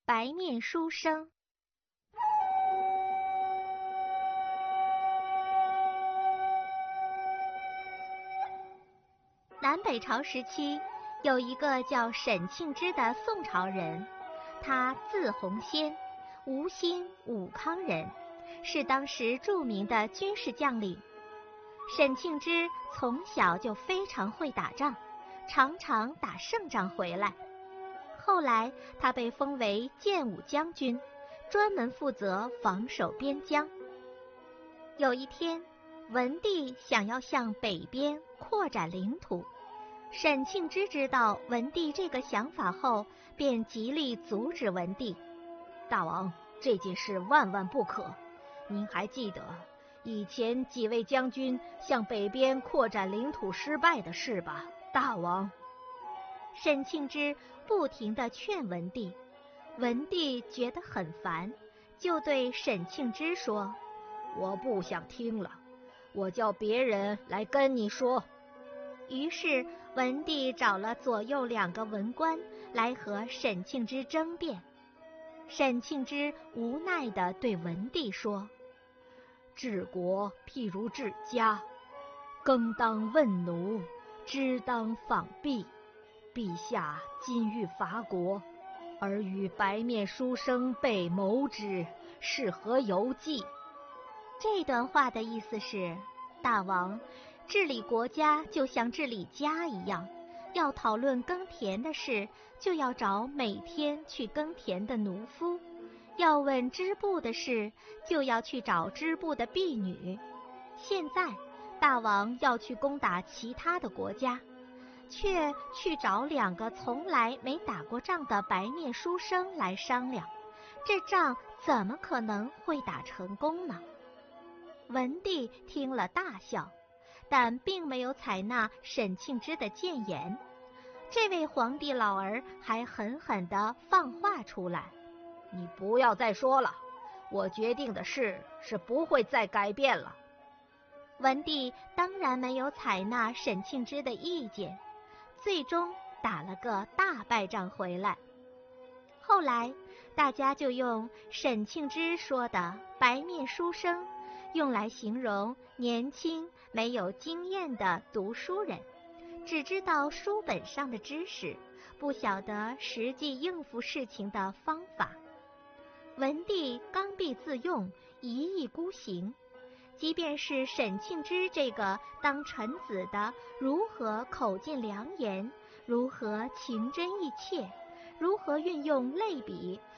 白面书生。南北朝时期，有一个叫沈庆之的宋朝人，他字鸿仙，吴兴武康人，是当时著名的军事将领。沈庆之从小就非常会打仗，常常打胜仗回来。后来他被封为建武将军，专门负责防守边疆。有一天，文帝想要向北边扩展领土，沈庆之知道文帝这个想法后，便极力阻止文帝。 大王，这件事万万不可。您还记得以前几位将军向北边扩展领土失败的事吧？大王。 沈庆之不停地劝文帝，文帝觉得很烦，就对沈庆之说： 我不想听了，我叫别人来跟你说。 于是文帝找了左右2个文官来和沈庆之争辩。沈庆之无奈地对文帝说： 治国譬如治家，耕当问奴，织当纺婢。陛下今欲伐国，而与白面书生被谋之，是何由计？ 这段话的意思是，大王，治理国家就像治理家一样，要讨论耕田的事，就要找每天去耕田的农夫；要问织布的事，就要去找织布的婢女。现在大王要去攻打其他的国家，却去找2个从来没打过仗的白面书生来商量，这仗怎么可能会打成功呢？文帝听了大笑，但并没有采纳沈庆之的谏言。这位皇帝老儿还狠狠地放话出来： 你不要再说了，我决定的事是不会再改变了。 文帝当然没有采纳沈庆之的意见，最终打了个大败仗回来。后来大家就用沈庆之说的白面书生用来形容年轻没有经验的读书人，只知道书本上的知识，不晓得实际应付事情的方法。文帝刚愎自用，一意孤行，即便是沈庆之这个当臣子的，如何口尽良言，如何情真意切，如何运用类比，